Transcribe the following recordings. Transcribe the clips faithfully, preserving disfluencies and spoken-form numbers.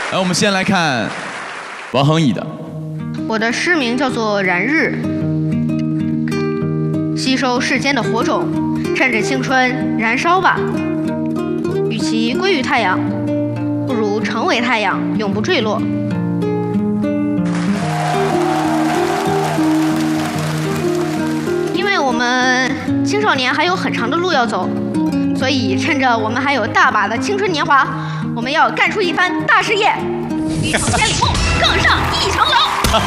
来，我们先来看王恒毅的。 我的诗名叫做《燃日》，吸收世间的火种，趁着青春燃烧吧。与其归于太阳，不如成为太阳，永不坠落。因为我们青少年还有很长的路要走，所以趁着我们还有大把的青春年华，我们要干出一番大事业，一场千里梦，更上一层楼。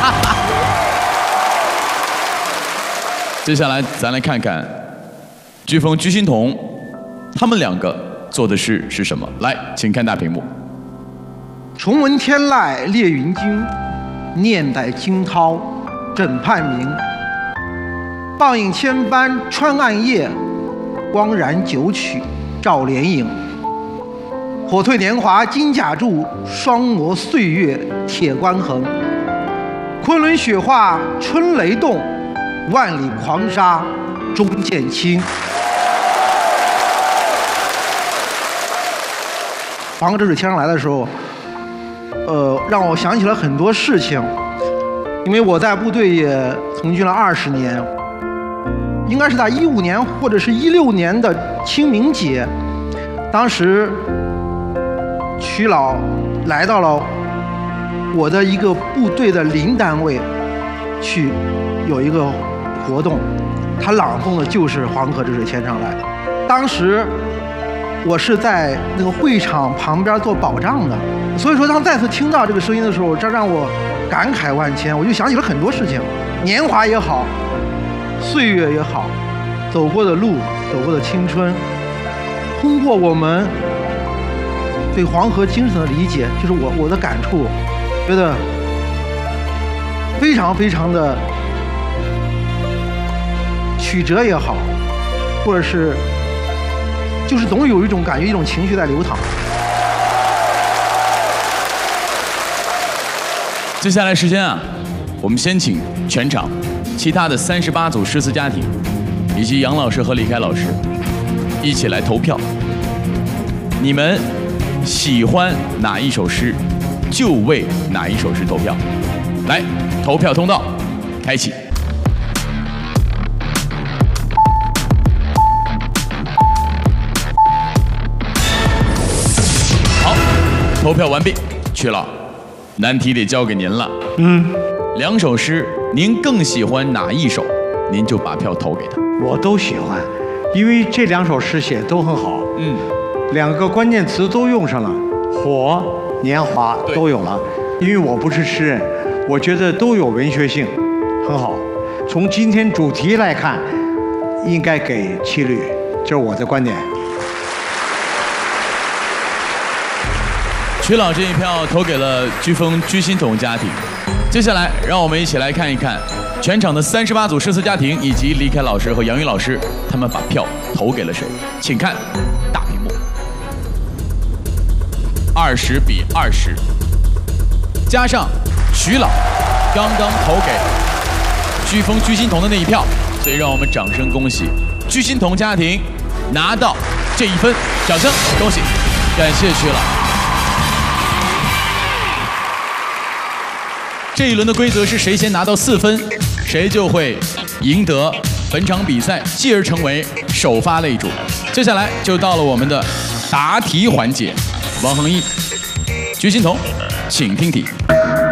接下来咱来看看飓风居心彤，他们两个做的事是什么？来，请看大屏幕。 重闻天籁列云惊，念逮惊涛枕畔鸣。傍影千般穿暗夜，光燃九曲照连影。火褪年华金甲铸，双磨岁月铁关痕。昆仑雪化春雷动，万里狂沙终见青。黄河之水天上来的时候，呃，让我想起了很多事情，因为我在部队也从军了二十年，应该是在一五年或者是一六年的清明节，当时曲老来到了我的一个部队的邻单位去有一个活动，他朗诵的就是《黄河之水天上来》。当时我是在那个会场旁边做保障的，所以说当再次听到这个声音的时候，这让我感慨万千。我就想起了很多事情，年华也好，岁月也好，走过的路，走过的青春，通过我们对黄河精神的理解，就是我我的感触，觉得非常非常的曲折也好，或者是就是总有一种感觉，一种情绪在流淌。 接下来时间啊，我们先请全场其他的三十八组诗词家庭，以及杨老师和李开老师一起来投票。你们喜欢哪一首诗，就为哪一首诗投票。来，投票通道开启。好，投票完毕。曲老，难题得交给您了。 嗯， 两首诗，您更喜欢哪一首，您就把票投给他。 我都喜欢，因为这两首诗写都很好。 嗯， 两个关键词都用上了，火、年华都有了。因为我不是诗人，我觉得都有文学性，很好。从今天主题来看，应该给七律，这是我的观点。 曲老这一票投给了飓风居心彤家庭。接下来，让我们一起来看一看全场的三十八组诗词家庭以及李凯老师和杨宇老师，他们把票投给了谁？请看大屏幕，二十比二十，加上曲老刚刚投给飓风居心彤的那一票，所以让我们掌声恭喜居心彤家庭拿到这一分，掌声恭喜，感谢曲老。这一轮的规则是谁先拿到四分，谁就会赢得本场比赛，继而成为首发擂主。接下来就到了我们的答题环节，王恒毅、居心彤，请听题。